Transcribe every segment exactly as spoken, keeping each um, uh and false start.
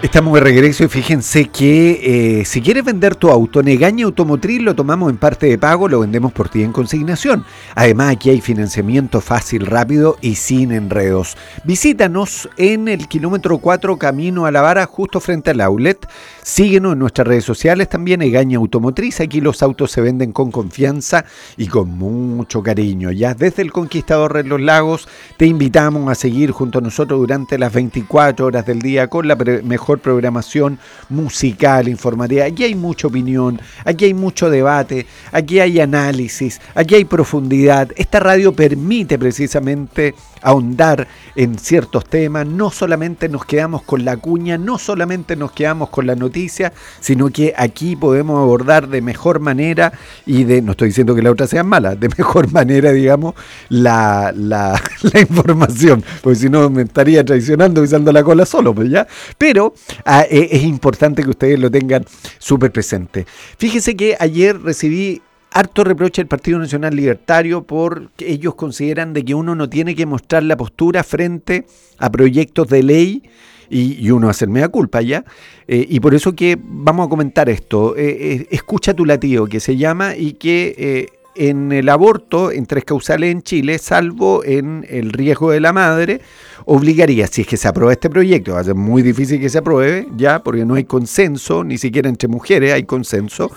Estamos de regreso y fíjense que eh, si quieres vender tu auto, Negaña Automotriz lo tomamos en parte de pago, lo vendemos por ti en consignación. Además, aquí hay financiamiento fácil, rápido y sin enredos. Visítanos en el kilómetro cuatro Camino a la Vara, justo frente al outlet. Síguenos en nuestras redes sociales también, Negaña Automotriz. Aquí los autos se venden con confianza y con mucho cariño. Ya desde el Conquistador en los Lagos te invitamos a seguir junto a nosotros durante las veinticuatro horas del día con la pre- mejor programación musical, informativa. Aquí hay mucha opinión, aquí hay mucho debate, aquí hay análisis, aquí hay profundidad. Esta radio permite precisamente ahondar en ciertos temas, no solamente nos quedamos con la cuña, no solamente nos quedamos con la noticia, sino que aquí podemos abordar de mejor manera y de, no estoy diciendo que la otra sea mala, de mejor manera, digamos, la, la, la información, porque si no me estaría traicionando pisando la cola solo, pues ya, pero ah, es, es importante que ustedes lo tengan súper presente. Fíjense que ayer recibí harto reproche del Partido Nacional Libertario porque ellos consideran de que uno no tiene que mostrar la postura frente a proyectos de ley y, y uno hacer mea culpa ya, eh, y por eso que vamos a comentar esto, eh, eh, escucha tu latido que se llama y que eh, en el aborto en tres causales en Chile, salvo en el riesgo de la madre, obligaría, si es que se aprueba este proyecto, va a ser muy difícil que se apruebe ya porque no hay consenso, ni siquiera entre mujeres hay consenso.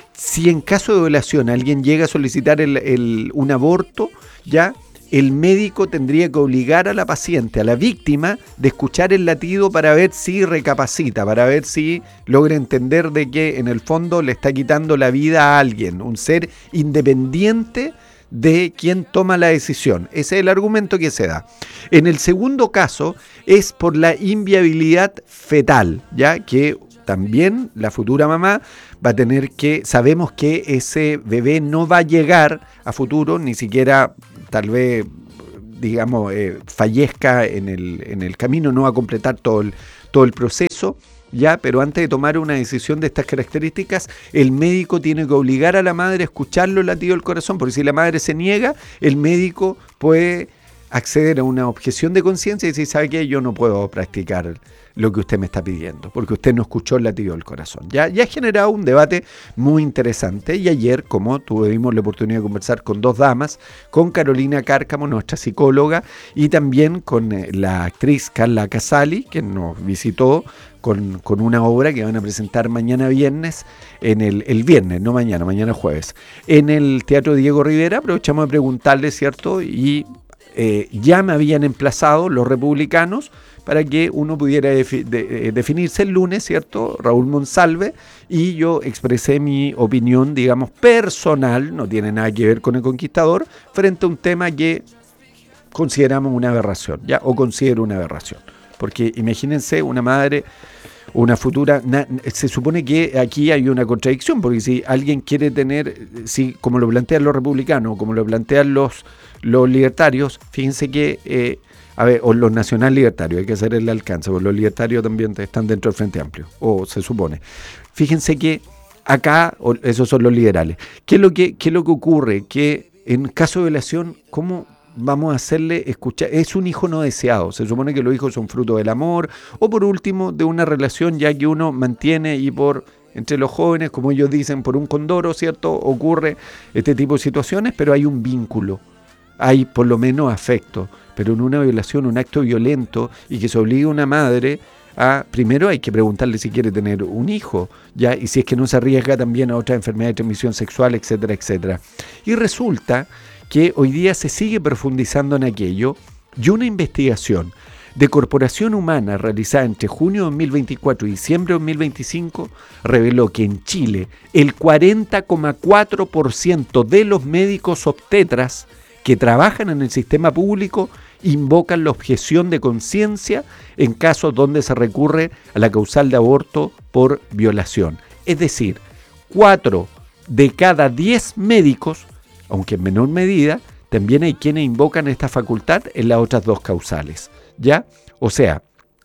Si en caso de violación alguien llega a solicitar el, el, un aborto, ya el médico tendría que obligar a la paciente, a la víctima, de escuchar el latido para ver si recapacita, para ver si logra entender de que en el fondo le está quitando la vida a alguien, un ser independiente de quien toma la decisión. Ese es el argumento que se da. En el segundo caso es por la inviabilidad fetal, ya que también la futura mamá va a tener que, sabemos que ese bebé no va a llegar a futuro, ni siquiera tal vez, digamos, eh, fallezca en el, en el camino, no va a completar todo el, todo el proceso, ya, pero antes de tomar una decisión de estas características, el médico tiene que obligar a la madre a escucharlo el latido del corazón, porque si la madre se niega, el médico puede acceder a una objeción de conciencia y decir, ¿sabe qué? Yo no puedo practicar lo que usted me está pidiendo, porque usted no escuchó el latido del corazón. Ya, ya ha generado un debate muy interesante y ayer, como tuvimos la oportunidad de conversar con dos damas, con Carolina Cárcamo, nuestra psicóloga, y también con eh, la actriz Carla Casali, que nos visitó con, con una obra que van a presentar mañana viernes, en el, el viernes, no mañana, mañana jueves, en el Teatro Diego Rivera. Aprovechamos de preguntarle, ¿cierto? Y eh, ya me habían emplazado los republicanos para que uno pudiera defi- de, eh, definirse el lunes, ¿cierto? Raúl Monsalve, y yo expresé mi opinión, digamos, personal, no tiene nada que ver con el Conquistador, frente a un tema que consideramos una aberración, ¿ya? O considero una aberración. Porque imagínense una madre, una futura, na, se supone que aquí hay una contradicción, porque si alguien quiere tener, si como lo plantean los republicanos, como lo plantean los, los libertarios, fíjense que... Eh, A ver, o los nacional libertarios, hay que hacer el alcance, porque los libertarios también están dentro del Frente Amplio, o se supone. Fíjense que acá, esos son los liberales. ¿Qué es lo que, qué es lo que ocurre? Que en caso de violación, ¿cómo vamos a hacerle escuchar? Es un hijo no deseado, se supone que los hijos son fruto del amor, o por último, de una relación ya que uno mantiene y por... entre los jóvenes, como ellos dicen, por un condoro, ¿cierto? Ocurre este tipo de situaciones, pero hay un vínculo, hay por lo menos afecto. Pero en una violación, un acto violento, y que se obligue a una madre a, primero hay que preguntarle si quiere tener un hijo, ya, y si es que no se arriesga también a otras enfermedades de transmisión sexual, etcétera, etcétera. Y resulta que hoy día se sigue profundizando en aquello, y una investigación de Corporación Humana realizada entre junio de dos mil veinticuatro y diciembre de dos mil veinticinco reveló que en Chile el cuarenta coma cuatro por ciento de los médicos obstetras que trabajan en el sistema público invocan la objeción de conciencia en casos donde se recurre a la causal de aborto por violación. Es decir, cuatro de cada diez médicos, aunque en menor medida, también hay quienes invocan esta facultad en las otras dos causales, ¿ya? O sea,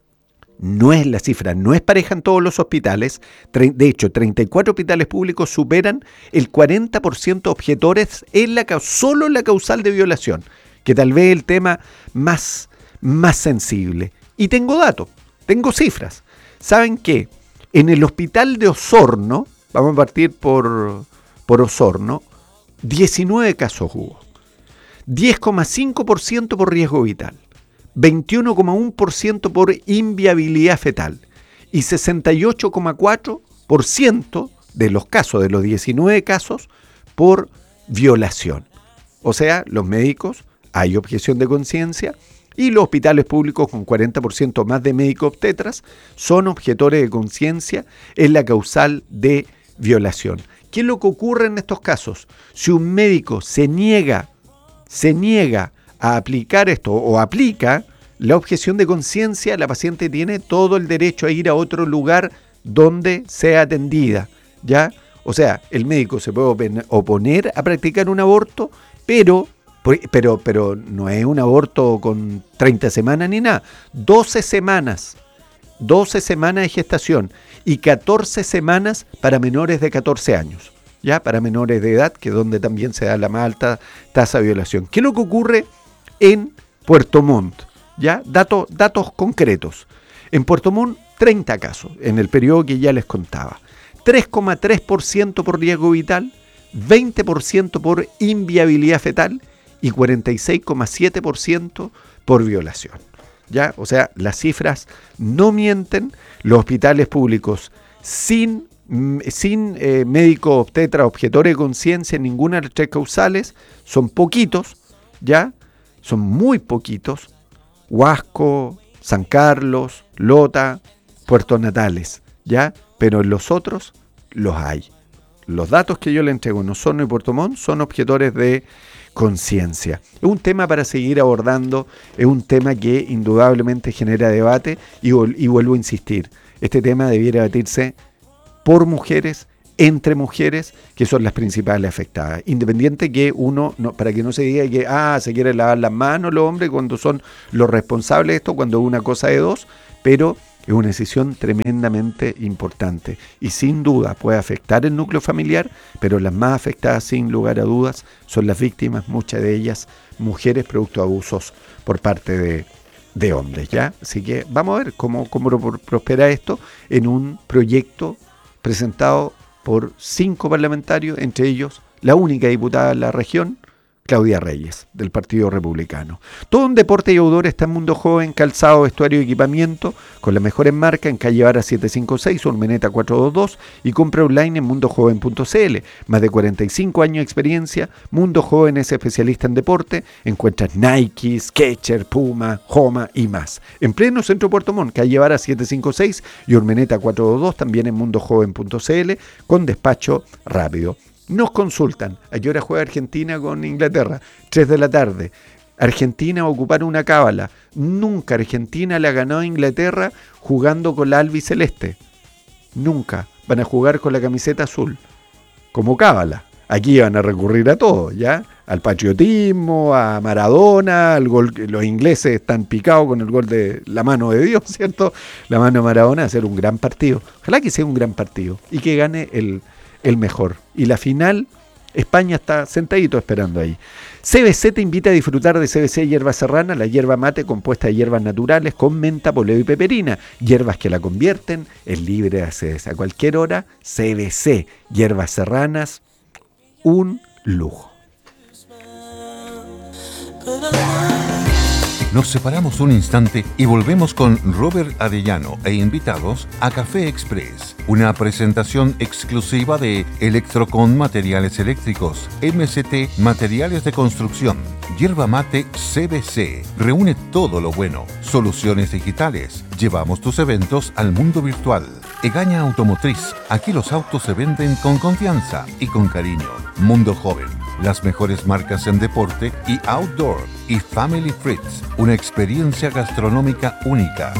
no es la cifra, no es pareja en todos los hospitales. De hecho, treinta y cuatro hospitales públicos superan el cuarenta por ciento de objetores en la, solo en la causal de violación, que tal vez es el tema más, más sensible. Y tengo datos, tengo cifras. ¿Saben qué? En el hospital de Osorno, vamos a partir por, por Osorno, diecinueve casos hubo. diez coma cinco por ciento por riesgo vital, veintiuno coma uno por ciento por inviabilidad fetal y sesenta y ocho coma cuatro por ciento de los casos, de los diecinueve casos, por violación. O sea, los médicos, hay objeción de conciencia, y los hospitales públicos con cuarenta por ciento más de médicos obstetras son objetores de conciencia en la causal de violación. ¿Qué es lo que ocurre en estos casos? Si un médico se niega, se niega a aplicar esto o aplica la objeción de conciencia, la paciente tiene todo el derecho a ir a otro lugar donde sea atendida, ¿ya? O sea, el médico se puede oponer a practicar un aborto, pero, pero, pero no es un aborto con treinta semanas ni nada. doce semanas, doce semanas de gestación y catorce semanas para menores de catorce años, ¿ya? Para menores de edad, que es donde también se da la más alta tasa de violación. ¿Qué es lo que ocurre en Puerto Montt? ¿Ya? Datos, datos concretos. En Puerto Montt, treinta casos, en el periodo que ya les contaba. tres coma tres por ciento por riesgo vital, veinte por ciento por inviabilidad fetal y cuarenta y seis coma siete por ciento por violación. ¿Ya? O sea, las cifras no mienten. Los hospitales públicos sin, sin eh, médico obstetra, objetor de conciencia en ninguna de las tres causales son poquitos, ¿ya? Son muy poquitos. Huasco, San Carlos, Lota, Puerto Natales, ¿ya? Pero en los otros los hay. Los datos que yo le entrego en Osorno y Puerto Montt son objetores de conciencia. Es un tema para seguir abordando, es un tema que indudablemente genera debate y, y vuelvo a insistir, este tema debiera debatirse por mujeres, entre mujeres, que son las principales afectadas. Independiente que uno, no, para que no se diga que ah, se quiere lavar las manos los hombres cuando son los responsables de esto, cuando es una cosa de dos, pero es una decisión tremendamente importante y sin duda puede afectar el núcleo familiar, pero las más afectadas sin lugar a dudas son las víctimas, muchas de ellas mujeres producto de abusos por parte de, de hombres, ¿ya? Así que vamos a ver cómo, cómo prospera esto en un proyecto presentado por cinco parlamentarios, entre ellos la única diputada de la región, Claudia Reyes, del Partido Republicano. Todo un deporte y outdoor está en Mundo Joven, calzado, vestuario y equipamiento, con las mejores marcas en calle Vara setecientos cincuenta y seis, Urmeneta cuatrocientos veintidós y compra online en mundo joven punto c l. Más de cuarenta y cinco años de experiencia, Mundo Joven es especialista en deporte, encuentras Nike, Skechers, Puma, Homa y más. En pleno centro de Puerto Montt, calle Vara setecientos cincuenta y seis y Urmeneta cuatrocientos veintidós, también en mundo joven punto c l, con despacho rápido. Nos consultan, ¿a qué hora juega Argentina con Inglaterra? tres de la tarde. Argentina va a ocupar una cábala. Nunca Argentina le ha ganado a Inglaterra jugando con la albiceleste. Nunca. Van a jugar con la camiseta azul. Como cábala. Aquí van a recurrir a todo, ¿ya? Al patriotismo, a Maradona, al gol. Los ingleses están picados con el gol de la mano de Dios, ¿cierto? La mano de Maradona va a ser un gran partido. Ojalá que sea un gran partido y que gane el... el mejor. Y la final, España está sentadito esperando ahí. C B C te invita a disfrutar de C B C Hierba Serrana, la hierba mate compuesta de hierbas naturales con menta, poleo y peperina. Hierbas que la convierten en libre de acidez. A cualquier hora, C B C Hierbas Serranas, un lujo. Nos separamos un instante y volvemos con Robert Arellano e invitados a Café Express, una presentación exclusiva de Electrocon Materiales Eléctricos, M C T Materiales de Construcción, Yerba Mate C B C. Reúne todo lo bueno, soluciones digitales. Llevamos tus eventos al mundo virtual. Egaña Automotriz, aquí los autos se venden con confianza y con cariño. Mundo Joven, las mejores marcas en deporte y outdoor. Y Family Fritz, una experiencia gastronómica única.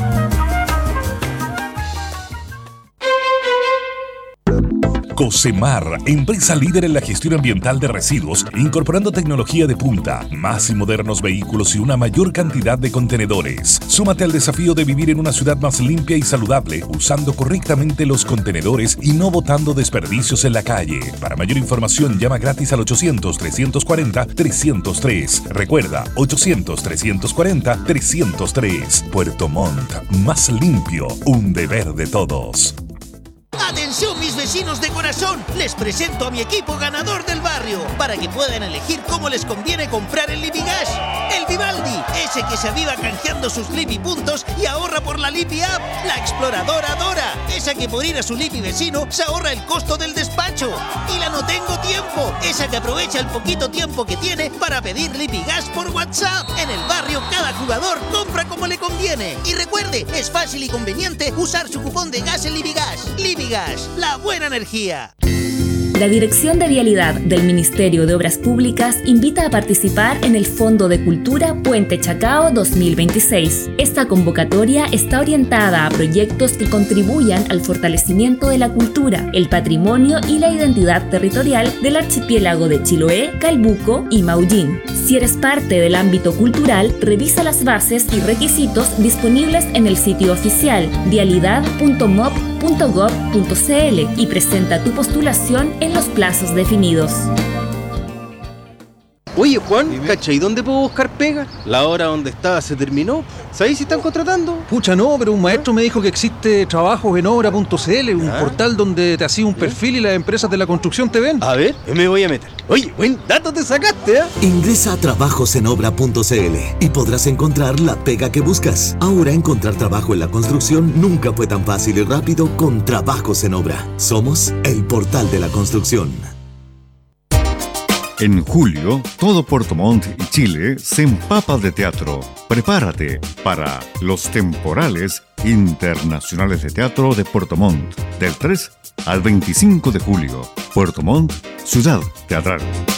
Cocemar, empresa líder en la gestión ambiental de residuos, incorporando tecnología de punta, más y modernos vehículos y una mayor cantidad de contenedores. Súmate al desafío de vivir en una ciudad más limpia y saludable, usando correctamente los contenedores y no botando desperdicios en la calle. Para mayor información, llama gratis al ochocientos, trescientos cuarenta, trescientos tres. Recuerda, ochocientos, trescientos cuarenta, trescientos tres. Puerto Montt, más limpio, un deber de todos. ¡Atención, mis vecinos de corazón! Les presento a mi equipo ganador del barrio para que puedan elegir cómo les conviene comprar el Lipigas. El Vivaldi, ese que se aviva canjeando sus Lipi puntos y ahorra por la Lipi App. La Exploradora Dora, esa que por ir a su Lipi vecino se ahorra el costo del despacho. Y la No Tengo Tiempo, esa que aprovecha el poquito tiempo que tiene para pedir Lipigas por WhatsApp. En el barrio, cada jugador compra como le conviene. Y recuerde, es fácil y conveniente usar su cupón de gas en Lipigas. Lipigas, la buena energía. La Dirección de Vialidad del Ministerio de Obras Públicas invita a participar en el Fondo de Cultura Puente Chacao dos mil veintiséis. Esta convocatoria está orientada a proyectos que contribuyan al fortalecimiento de la cultura, el patrimonio y la identidad territorial del archipiélago de Chiloé, Calbuco y Maullín. Si eres parte del ámbito cultural, revisa las bases y requisitos disponibles en el sitio oficial vialidad punto mop punto gov punto cl y presenta tu postulación en los plazos definidos. Oye, Juan, ¿cachai? ¿Dónde puedo buscar pega? La hora donde estaba se terminó. ¿Sabéis si están contratando? Pucha, no, pero un maestro me dijo que existe trabajos en obra punto cl, un ¿Ah? portal donde te hacía un perfil y las empresas de la construcción te ven. A ver, me voy a meter. Oye, buen dato te sacaste, ¿eh? Ingresa a trabajos en obra punto cl y podrás encontrar la pega que buscas. Ahora encontrar trabajo en la construcción nunca fue tan fácil y rápido con Trabajos en Obra. Somos el portal de la construcción. En julio, todo Puerto Montt y Chile se empapa de teatro. Prepárate para los temporales internacionales de teatro de Puerto Montt, del tres al veinticinco de julio. Puerto Montt, ciudad teatral.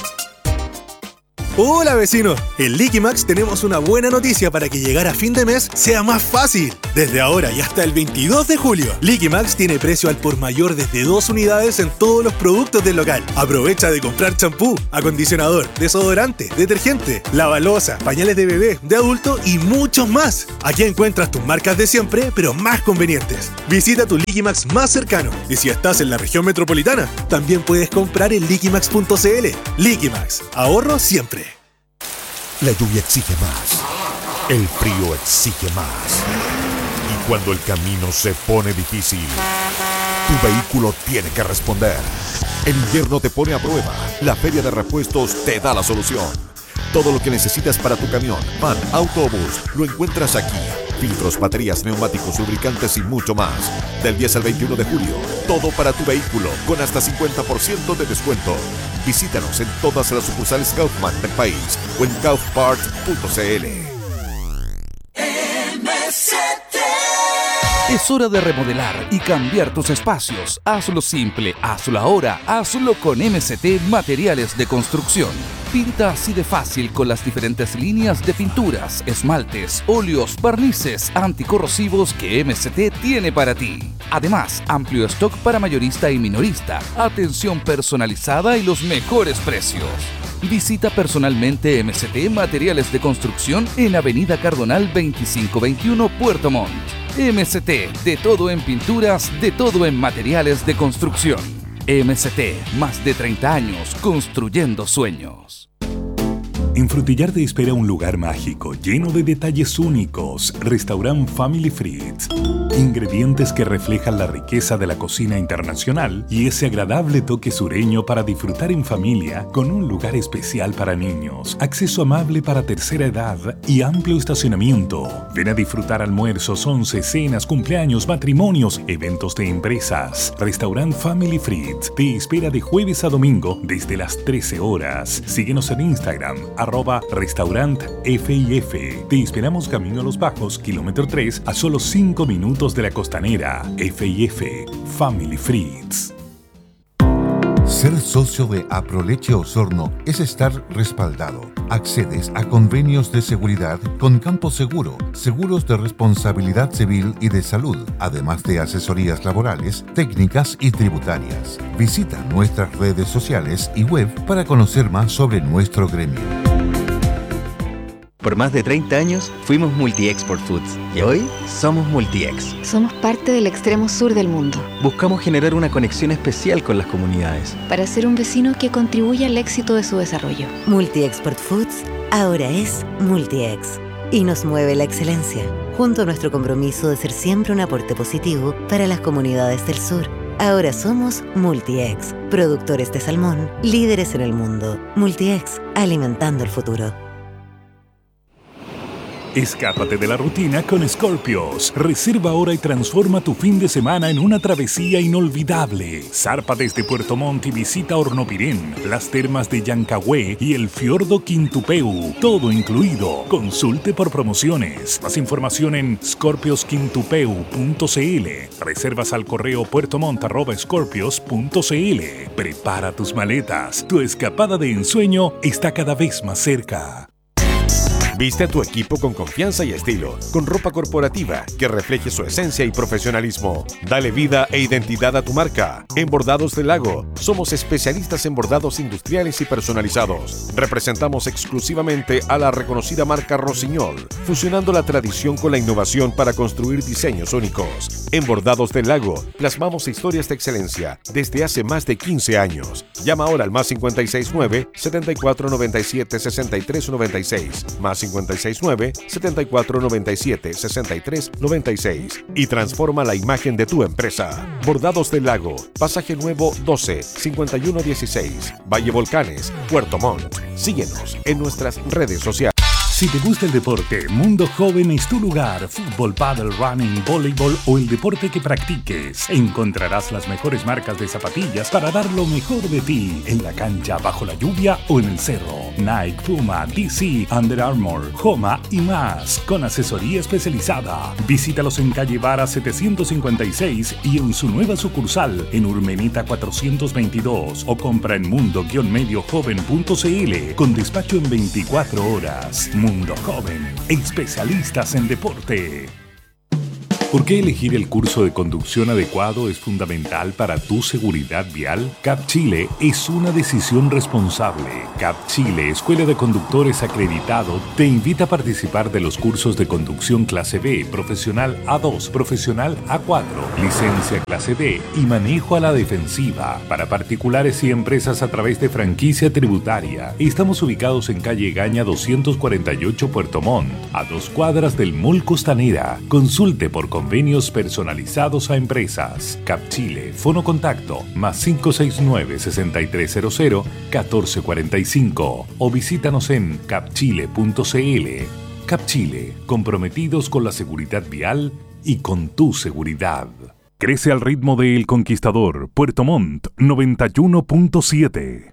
Hola vecinos, en Liquimax tenemos una buena noticia para que llegar a fin de mes sea más fácil. Desde ahora y hasta el veintidós de julio, Liquimax tiene precio al por mayor desde dos unidades en todos los productos del local. Aprovecha de comprar champú, acondicionador, desodorante, detergente, lavaloza, pañales de bebé, de adulto y muchos más. Aquí encuentras tus marcas de siempre, pero más convenientes. Visita tu Liquimax más cercano y si estás en la región metropolitana, también puedes comprar en liquimax punto cl. Liquimax, ahorro siempre. La lluvia exige más. El frío exige más. Y cuando el camino se pone difícil, tu vehículo tiene que responder. El invierno te pone a prueba. La Feria de Repuestos te da la solución. Todo lo que necesitas para tu camión, van, auto o bus, lo encuentras aquí. Filtros, baterías, neumáticos, lubricantes y mucho más. Del diez al veintiuno de julio, todo para tu vehículo, con hasta cincuenta por ciento de descuento. Visítanos en todas las sucursales Kaufman del país o en kaufparts punto cl. Es hora de remodelar y cambiar tus espacios. Hazlo simple, hazlo ahora, hazlo con M C T Materiales de Construcción. Pinta así de fácil con las diferentes líneas de pinturas, esmaltes, óleos, barnices anticorrosivos que M C T tiene para ti. Además, amplio stock para mayorista y minorista, atención personalizada y los mejores precios. Visita personalmente M C T Materiales de Construcción en Avenida Cardonal veinticinco veintiuno, Puerto Montt. M C T, de todo en pinturas, de todo en materiales de construcción. M C T, más de treinta años construyendo sueños. En Frutillar te espera un lugar mágico, lleno de detalles únicos. Restaurant Family Fritz. Ingredientes que reflejan la riqueza de la cocina internacional y ese agradable toque sureño para disfrutar en familia con un lugar especial para niños, acceso amable para tercera edad y amplio estacionamiento. Ven a disfrutar almuerzos, once, cenas, cumpleaños, matrimonios, eventos de empresas. Restaurant Family Fritz te espera de jueves a domingo desde las trece horas. Síguenos en Instagram, arroba restaurant F I F. Te esperamos camino a Los Bajos, kilómetro tres, a solo cinco minutos de la Costanera. F I F, Family Fritz. Ser socio de Aproleche Osorno es estar respaldado. Accedes a convenios de seguridad con Campo Seguro, seguros de responsabilidad civil y de salud, además de asesorías laborales, técnicas y tributarias. Visita nuestras redes sociales y web para conocer más sobre nuestro gremio. Por más de treinta años fuimos Multi-Export Foods y hoy somos Multi-Ex. Somos parte del extremo sur del mundo. Buscamos generar una conexión especial con las comunidades. Para ser un vecino que contribuya al éxito de su desarrollo. Multi-Export Foods ahora es Multi-Ex y nos mueve la excelencia, junto a nuestro compromiso de ser siempre un aporte positivo para las comunidades del sur. Ahora somos Multi-Ex, productores de salmón, líderes en el mundo. Multi-Ex, alimentando el futuro. Escápate de la rutina con Scorpios. Reserva ahora y transforma tu fin de semana en una travesía inolvidable. Zarpa desde Puerto Montt y visita Hornopirén, las termas de Yancahue y el fiordo Quintupeu. Todo incluido. Consulte por promociones. Más información en scorpios quintupeu punto cl. Reservas al correo puertomont arroba scorpios punto cl. Prepara tus maletas. Tu escapada de ensueño está cada vez más cerca. Viste a tu equipo con confianza y estilo, con ropa corporativa que refleje su esencia y profesionalismo. Dale vida e identidad a tu marca. En Bordados del Lago, somos especialistas en bordados industriales y personalizados. Representamos exclusivamente a la reconocida marca Rossignol, fusionando la tradición con la innovación para construir diseños únicos. En Bordados del Lago, plasmamos historias de excelencia desde hace más de quince años. Llama ahora al más cinco seis nueve, setenta y cuatro noventa y siete, sesenta y tres noventa y seis, más cinco seis nueve, setenta y cuatro noventa y siete, sesenta y tres noventa y seis y transforma la imagen de tu empresa. Bordados del Lago, Pasaje Nuevo doce, cincuenta y uno dieciséis, Valle Volcanes, Puerto Montt. Síguenos en nuestras redes sociales. Si te gusta el deporte, Mundo Joven es tu lugar. Fútbol, pádel, running, voleibol o el deporte que practiques. Encontrarás las mejores marcas de zapatillas para dar lo mejor de ti. En la cancha, bajo la lluvia o en el cerro. Nike, Puma, D C, Under Armour, Homa y más. Con asesoría especializada. Visítalos en calle Vara setecientos cincuenta y seis y en su nueva sucursal en Urmeneta cuatrocientos veintidós. O compra en mundo medio joven punto cl con despacho en veinticuatro horas. Mundo Joven, especialistas en deporte. ¿Por qué elegir el curso de conducción adecuado es fundamental para tu seguridad vial? CAP Chile es una decisión responsable. CAP Chile, Escuela de Conductores Acreditado, te invita a participar de los cursos de conducción clase B, profesional A dos, profesional A cuatro, licencia clase D y manejo a la defensiva para particulares y empresas a través de franquicia tributaria. Estamos ubicados en calle Gaña doscientos cuarenta y ocho Puerto Montt, a dos cuadras del Mall Costanera. Consulte por convenios personalizados a empresas. CAP Chile, fono contacto, más cinco seis nueve, sesenta y tres cero cero, catorce cuarenta y cinco o visítanos en cap chile punto cl. CAP Chile, comprometidos con la seguridad vial y con tu seguridad. Crece al ritmo de El Conquistador, Puerto Montt, noventa y uno punto siete.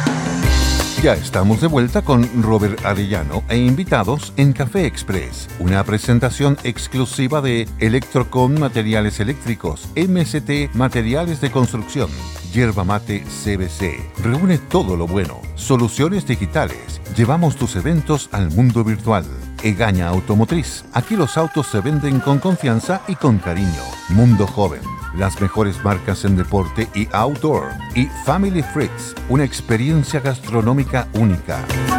Ya estamos de vuelta con Robert Arellano e invitados en Café Express, una presentación exclusiva de Electrocon Materiales Eléctricos, M S T Materiales de Construcción, Yerba Mate C B C. Reúne todo lo bueno. Soluciones digitales. Llevamos tus eventos al mundo virtual. Egaña Automotriz. Aquí los autos se venden con confianza y con cariño. Mundo Joven. Las mejores marcas en deporte y outdoor. Y Family Fritz, una experiencia gastronómica única.